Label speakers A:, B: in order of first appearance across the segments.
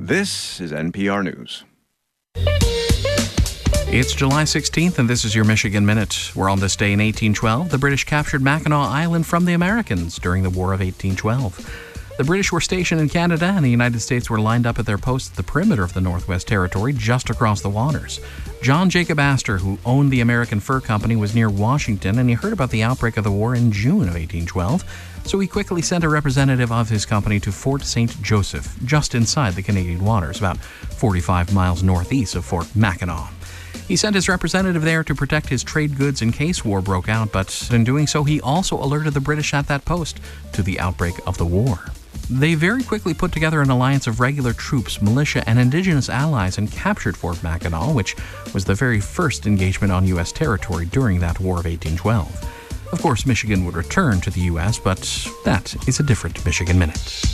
A: This is NPR News.
B: It's July 16th, and this is your Michigan Minute. Where on this day in 1812, the British captured Mackinac Island from the Americans during the War of 1812. The British were stationed in Canada, and the United States were lined up at their posts at the perimeter of the Northwest Territory, just across the waters. John Jacob Astor, who owned the American Fur Company, was near Washington, and he heard about the outbreak of the war in June of 1812. So he quickly sent a representative of his company to Fort St. Joseph, just inside the Canadian waters, about 45 miles northeast of Fort Mackinac. He sent his representative there to protect his trade goods in case war broke out, but in doing so, he also alerted the British at that post to the outbreak of the war. They very quickly put together an alliance of regular troops, militia, and indigenous allies and captured Fort Mackinac, which was the very first engagement on U.S. territory during that War of 1812. Of course, Michigan would return to the U.S., but that is a different Michigan Minute.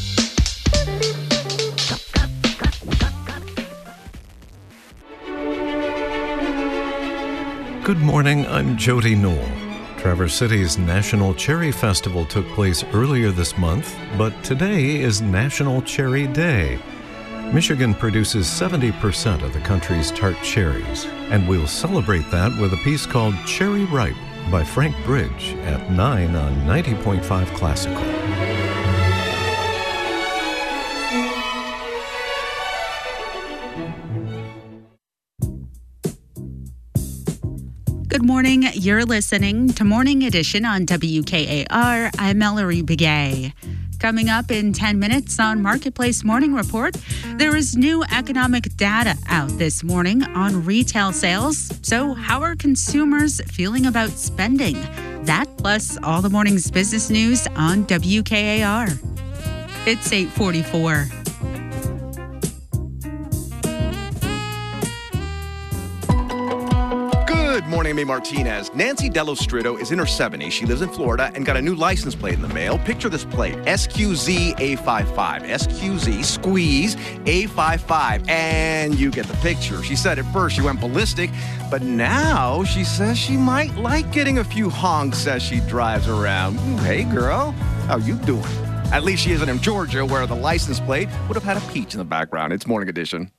C: Good morning, I'm Jody Newell. Traverse City's National Cherry Festival took place earlier this month, but today is National Cherry Day. Michigan produces 70% of the country's tart cherries, and we'll celebrate that with a piece called Cherry Ripe by Frank Bridge at 9 on 90.5 Classical.
D: Good morning. You're listening to Morning Edition on WKAR. I'm Mallory Begay. Coming up in 10 minutes on Marketplace Morning Report, there is new economic data out this morning on retail sales. So how are consumers feeling about spending? That plus all the morning's business news on WKAR. It's 8:44.
A: Good morning, Amy Martinez. Nancy Dellostrido is in her 70s. She lives in Florida and got a new license plate in the mail. Picture this plate, SQZ-A55. SQZ, squeeze, A55. And you get the picture. She said at first she went ballistic, but now she says she might like getting a few honks as she drives around. Hey, girl, how you doing? At least she isn't in Georgia, where the license plate would have had a peach in the background. It's Morning Edition.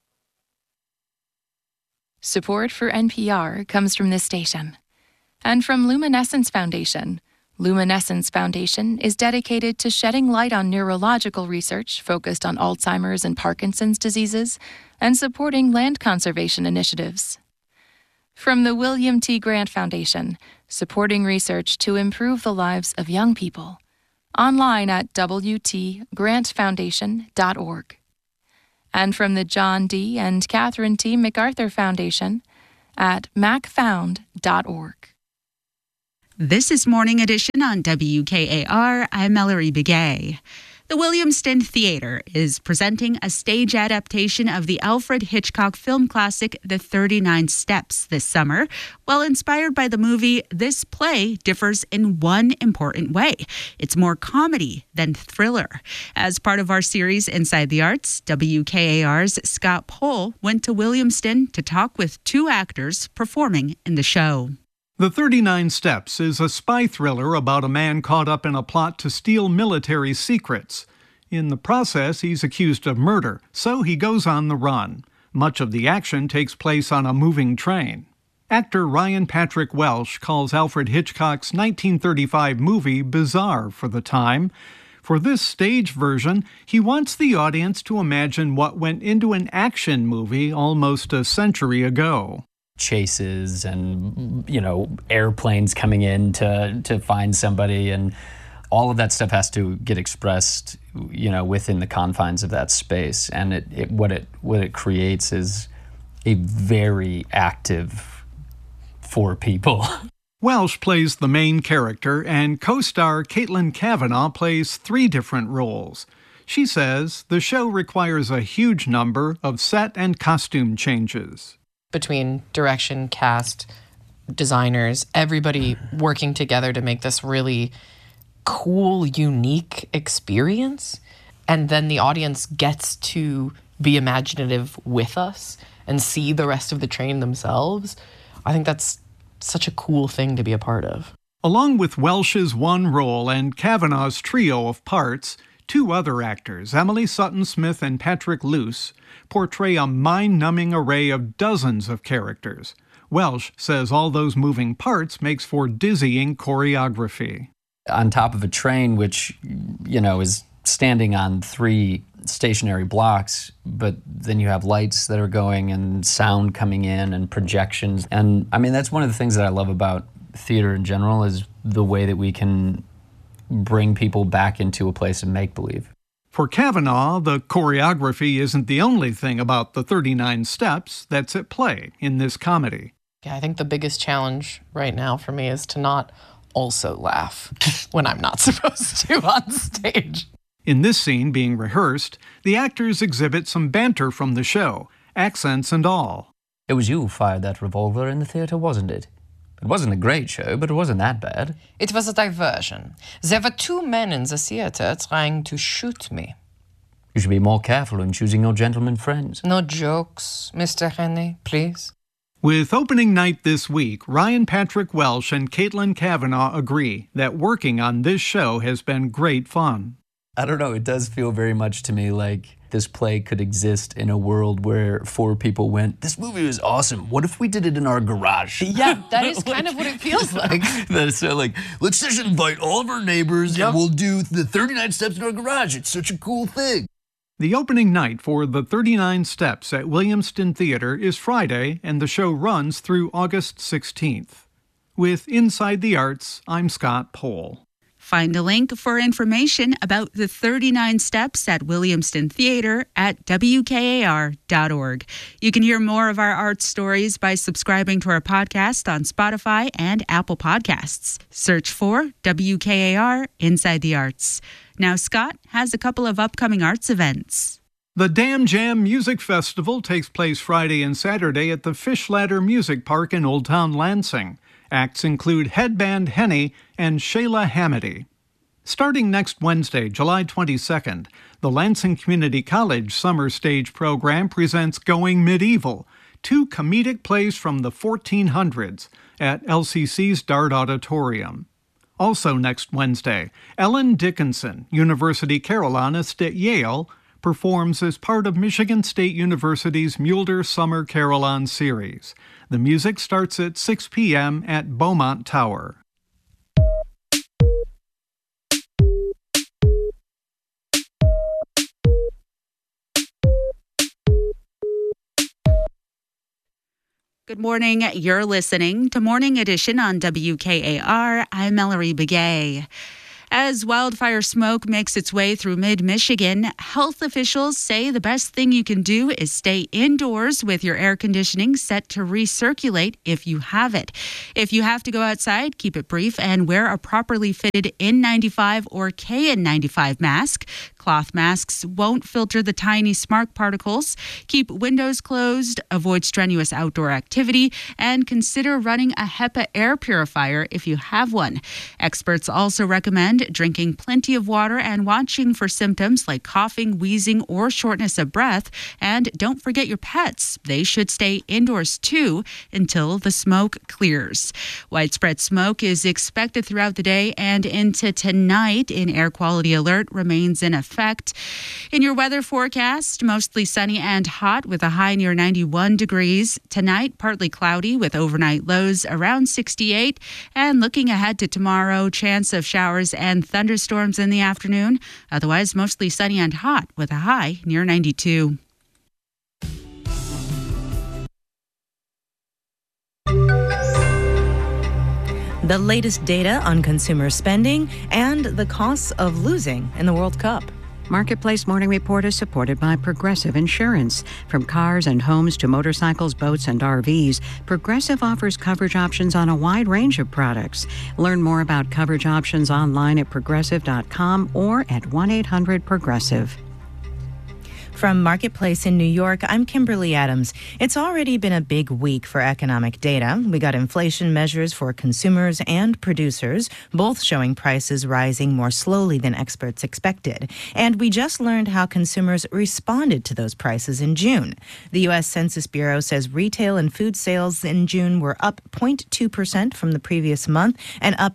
E: Support for NPR comes from this station and from Luminescence Foundation. Luminescence Foundation is dedicated to shedding light on neurological research focused on Alzheimer's and Parkinson's diseases and supporting land conservation initiatives. From the William T. Grant Foundation, supporting research to improve the lives of young people. Online at wtgrantfoundation.org. And from the John D. and Catherine T. MacArthur Foundation at macfound.org.
D: This is Morning Edition on WKAR. I'm Mallory Begay. The Williamston Theatre is presenting a stage adaptation of the Alfred Hitchcock film classic, The 39 Steps, this summer. While inspired by the movie, this play differs in one important way. It's more comedy than thriller. As part of our series Inside the Arts, WKAR's Scott Pohl went to Williamston to talk with two actors performing in the show.
F: The 39 Steps is a spy thriller about a man caught up in a plot to steal military secrets. In the process, he's accused of murder, so he goes on the run. Much of the action takes place on a moving train. Actor Ryan Patrick Welsh calls Alfred Hitchcock's 1935 movie bizarre for the time. For this stage version, he wants the audience to imagine what went into an action movie almost a century ago.
G: Chases and, airplanes coming in to find somebody, and all of that stuff has to get expressed, within the confines of that space. And what it creates is a very active four people.
F: Welsh plays the main character, and co-star Caitlin Cavanaugh plays 3 different roles. She says the show requires a huge number of set and costume changes.
H: Between direction, cast, designers, everybody working together to make this really cool, unique experience. And then the audience gets to be imaginative with us and see the rest of the train themselves. I think that's such a cool thing to be a part of.
F: Along with Welsh's one role and Cavanaugh's trio of parts, Two other actors, Emily Sutton-Smith and Patrick Luce, portray a mind-numbing array of dozens of characters. Welsh says all those moving parts makes for dizzying choreography.
G: On top of a train, which, is standing on 3 stationary blocks, but then you have lights that are going and sound coming in and projections. And that's one of the things that I love about theater in general, is the way that we can bring people back into a place of make-believe.
F: For Kavanaugh, the choreography isn't the only thing about the 39 Steps that's at play in this comedy.
H: Yeah, I think the biggest challenge right now for me is to not also laugh when I'm not supposed to on stage.
F: In this scene being rehearsed, the actors exhibit some banter from the show, accents and all.
G: It was you who fired that revolver in the theater, wasn't it? It wasn't a great show, but it wasn't that bad.
H: It was a diversion. There were 2 men in the theater trying to shoot me.
G: You should be more careful in choosing your gentleman friends.
H: No jokes, Mr. Henney, please.
F: With opening night this week, Ryan Patrick Welsh and Caitlin Kavanaugh agree that working on this show has been great fun.
G: I don't know, it does feel very much to me like this play could exist in a world where 4 people went, "This movie was awesome. What if we did it in our garage?"
H: Yeah, that is kind of what it feels like.
G: That's so let's just invite all of our neighbors and we'll do the 39 Steps in our garage. It's such a cool thing.
F: The opening night for the 39 Steps at Williamston Theater is Friday, and the show runs through August 16th. With Inside the Arts, I'm Scott Pohl.
D: Find a link for information about the 39 Steps at Williamston Theater at WKAR.org. You can hear more of our art stories by subscribing to our podcast on Spotify and Apple Podcasts. Search for WKAR Inside the Arts. Now Scott has a couple of upcoming arts events.
F: The Dam Jam Music Festival takes place Friday and Saturday at the Fish Ladder Music Park in Old Town Lansing. Acts include Headband Henny and Shayla Hamady. Starting next Wednesday, July 22nd, the Lansing Community College Summer Stage Program presents Going Medieval, 2 comedic plays from the 1400s at LCC's Dart Auditorium. Also next Wednesday, Ellen Dickinson, University Carolynist at Yale, performs as part of Michigan State University's Mulder Summer Carillon series. The music starts at 6 p.m. at Beaumont Tower.
D: Good morning. You're listening to Morning Edition on WKAR. I'm Mallory Begay. As wildfire smoke makes its way through mid-Michigan, health officials say the best thing you can do is stay indoors with your air conditioning set to recirculate if you have it. If you have to go outside, keep it brief and wear a properly fitted N95 or KN95 mask. Cloth masks won't filter the tiny smog particles. Keep windows closed, avoid strenuous outdoor activity, and consider running a HEPA air purifier if you have one. Experts also recommend drinking plenty of water and watching for symptoms like coughing, wheezing, or shortness of breath. And don't forget your pets. They should stay indoors too until the smoke clears. Widespread smoke is expected throughout the day and into tonight. An air quality alert remains in effect. In your weather forecast, mostly sunny and hot with a high near 91 degrees. Tonight, partly cloudy with overnight lows around 68. And looking ahead to tomorrow, chance of showers and thunderstorms in the afternoon. Otherwise, mostly sunny and hot with a high near 92.
I: The latest data on consumer spending and the costs of losing in the World Cup.
J: Marketplace Morning Report is supported by Progressive Insurance. From cars and homes to motorcycles, boats, and RVs, Progressive offers coverage options on a wide range of products. Learn more about coverage options online at progressive.com or at 1-800-PROGRESSIVE.
I: From Marketplace in New York, I'm Kimberly Adams. It's already been a big week for economic data. We got inflation measures for consumers and producers, both showing prices rising more slowly than experts expected. And we just learned how consumers responded to those prices in June. The U.S. Census Bureau says retail and food sales in June were up 0.2% from the previous month and up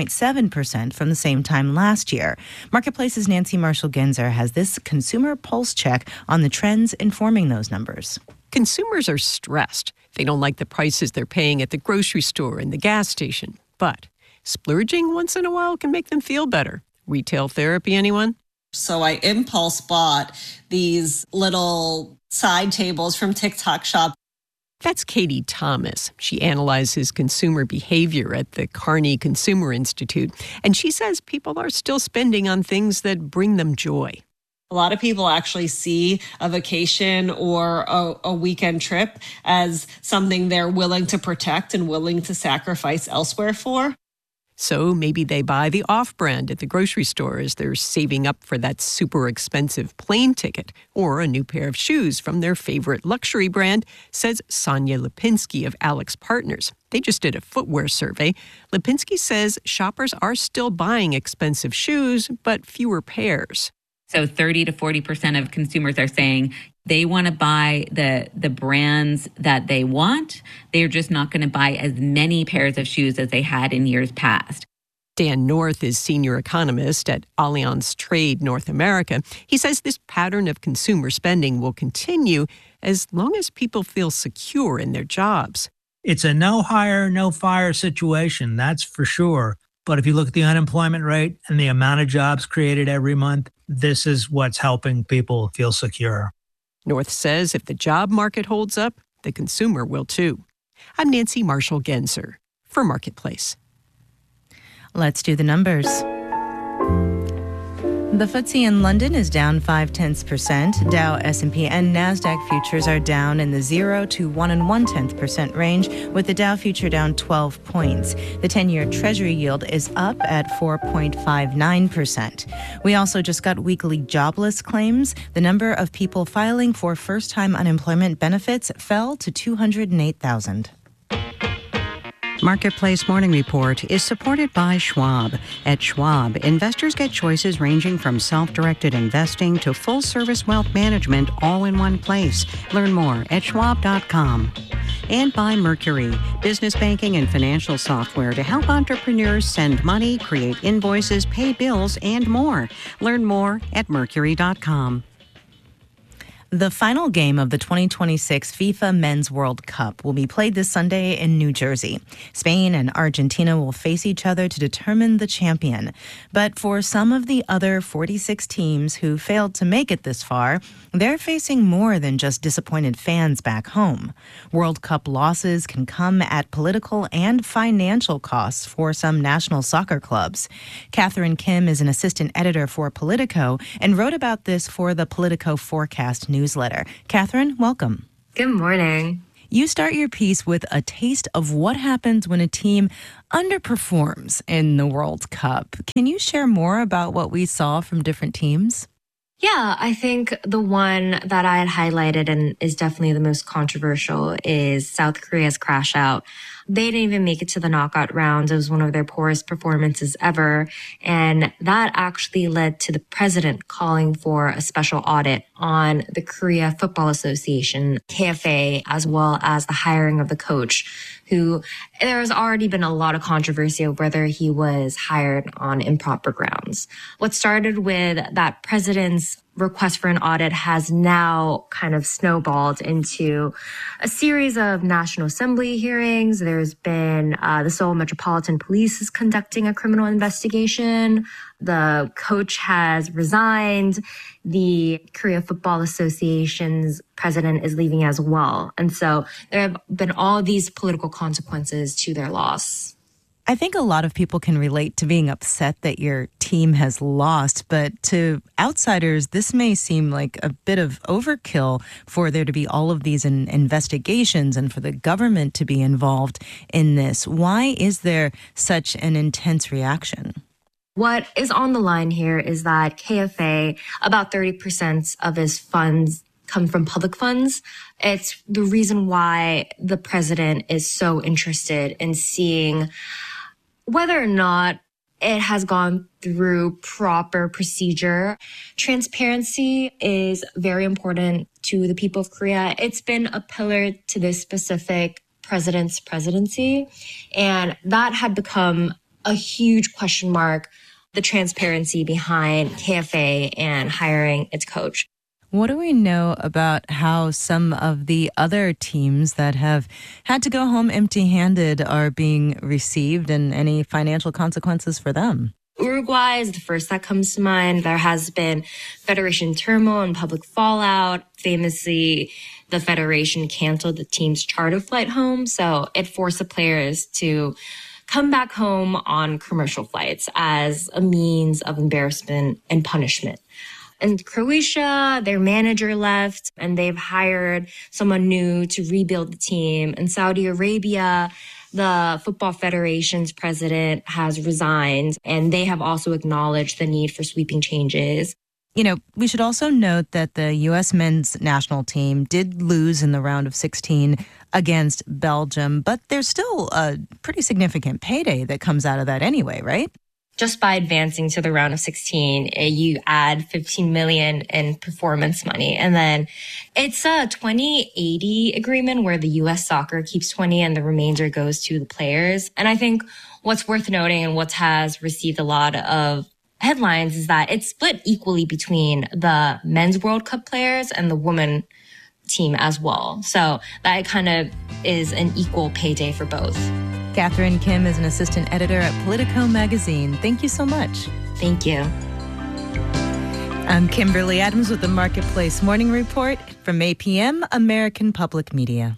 I: 6.7% from the same time last year. Marketplace's Nancy Marshall-Genzer has this consumer pulse check on the trends informing those numbers.
K: Consumers are stressed. They don't like the prices they're paying at the grocery store and the gas station. But splurging once in a while can make them feel better. Retail therapy, anyone?
L: So I impulse bought these little side tables from TikTok Shop.
K: That's Katie Thomas. She analyzes consumer behavior at the Carney Consumer Institute, and she says people are still spending on things that bring them joy.
L: A lot of people actually see a vacation or a weekend trip as something they're willing to protect and willing to sacrifice elsewhere for.
K: So maybe they buy the off-brand at the grocery store as they're saving up for that super expensive plane ticket, or a new pair of shoes from their favorite luxury brand, says Sonia Lipinski of Alex Partners. They just did a footwear survey. Lipinski says shoppers are still buying expensive shoes, but fewer pairs.
M: So 30 to 40% of consumers are saying they want to buy the brands that they want. They're just not going to buy as many pairs of shoes as they had in years past.
K: Dan North is senior economist at Allianz Trade North America. He says this pattern of consumer spending will continue as long as people feel secure in their jobs.
N: It's a no hire, no fire situation, that's for sure. But if you look at the unemployment rate and the amount of jobs created every month, this is what's helping people feel secure.
K: North says if the job market holds up, the consumer will too. I'm Nancy Marshall-Genzer for Marketplace.
I: Let's do the numbers. The FTSE in London is down 0.5%. Dow, S&P, and NASDAQ futures are down in the 0 to 1.1% range, with the Dow future down 12 points. The 10-year Treasury yield is up at 4.59%. We also just got weekly jobless claims. The number of people filing for first-time unemployment benefits fell to 208,000.
J: Marketplace Morning Report is supported by Schwab. At Schwab, investors get choices ranging from self-directed investing to full-service wealth management all in one place. Learn more at schwab.com. And by Mercury, business banking and financial software to help entrepreneurs send money, create invoices, pay bills, and more. Learn more at mercury.com.
I: The final game of the 2026 FIFA Men's World Cup will be played this Sunday in New Jersey. Spain and Argentina will face each other to determine the champion. But for some of the other 46 teams who failed to make it this far, they're facing more than just disappointed fans back home. World Cup losses can come at political and financial costs for some national soccer clubs. Catherine Kim is an assistant editor for Politico and wrote about this for the Politico Forecast newsletter. Catherine, welcome.
O: Good morning.
I: You start your piece with a taste of what happens when a team underperforms in the World Cup. Can you share more about what we saw from different teams?
O: Yeah, I think the one that I had highlighted and is definitely the most controversial is South Korea's crash out. They didn't even make it to the knockout rounds. It was one of their poorest performances ever. And that actually led to the president calling for a special audit on the Korea Football Association, KFA, as well as the hiring of the coach, who there has already been a lot of controversy over whether he was hired on improper grounds. What started with that president's request for an audit has now kind of snowballed into a series of National Assembly hearings. There's been the Seoul Metropolitan Police is conducting a criminal investigation. The coach has resigned. The Korea Football Association's president is leaving as well. And so there have been all these political consequences to their loss.
I: I think a lot of people can relate to being upset that your team has lost, but to outsiders, this may seem like a bit of overkill for there to be all of these investigations and for the government to be involved in this. Why is there such an intense reaction?
O: What is on the line here is that KFA, about 30% of his funds come from public funds. It's the reason why the president is so interested in seeing whether or not it has gone through proper procedure. Transparency is very important to the people of Korea. It's been a pillar to this specific president's presidency, and that had become a huge question mark, the transparency behind KFA and hiring its coach.
I: What do we know about how some of the other teams that have had to go home empty-handed are being received, and any financial consequences for them?
O: Uruguay is the first that comes to mind. There has been federation turmoil and public fallout. Famously, the federation canceled the team's charter flight home, so it forced the players to come back home on commercial flights as a means of embarrassment and punishment. In Croatia, their manager left and they've hired someone new to rebuild the team. In Saudi Arabia, the Football Federation's president has resigned, and they have also acknowledged the need for sweeping changes.
I: You know, we should also note that the U.S. men's national team did lose in the round of 16 against Belgium, but there's still a pretty significant payday that comes out of that anyway, right?
O: Just by advancing to the round of 16, you add $15 million in performance money. And then it's a 20-80 agreement where the U.S. soccer keeps 20 and the remainder goes to the players. And I think what's worth noting and what has received a lot of headlines is that it's split equally between the men's World Cup players and the women team as well. So that kind of is an equal payday for both.
I: Catherine Kim is an assistant editor at Politico magazine. Thank you so much.
O: Thank you.
I: I'm Kimberly Adams with the Marketplace Morning Report from APM, American Public Media.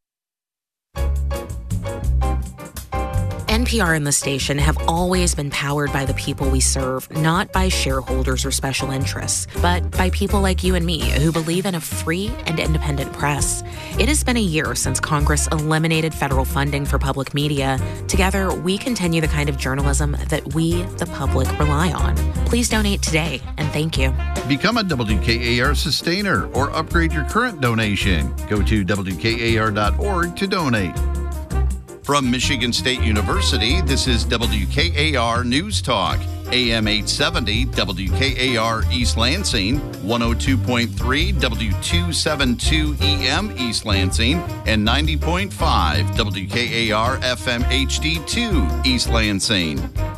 P: NPR and the station have always been powered by the people we serve, not by shareholders or special interests, but by people like you and me who believe in a free and independent press. It has been a year since Congress eliminated federal funding for public media. Together, we continue the kind of journalism that we, the public, rely on. Please donate today, and thank you.
Q: Become a WKAR sustainer or upgrade your current donation. Go to WKAR.org to donate. From Michigan State University, this is WKAR News Talk. AM 870 WKAR East Lansing, 102.3 W272 EM East Lansing, and 90.5 WKAR FM HD2 East Lansing.